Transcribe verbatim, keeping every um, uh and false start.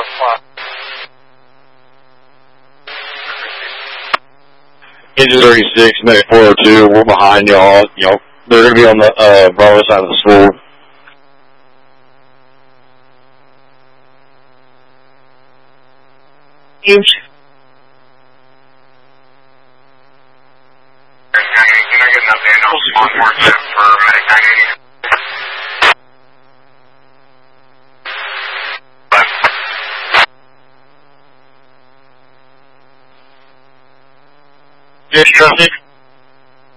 Engine thirty-six, Medic four oh two, we're behind y'all. You know, they're going to be on the uh, Bravo side of the school. Huge. Can I get an update on spawn more tip for Medic nine eighty? Yes, traffic.